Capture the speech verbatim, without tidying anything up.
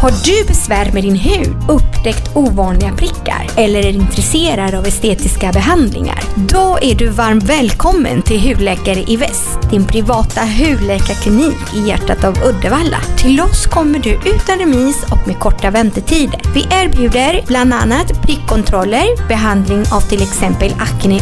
Har du besvär med din hud, upptäckt ovanliga prickar eller är intresserad av estetiska behandlingar? Då är du varmt välkommen till Hudläkare i Väst, din privata hudläkarklinik i hjärtat av Uddevalla. Till oss kommer du utan remis och med korta väntetider. Vi erbjuder bland annat prickkontroller, behandling av till exempel akne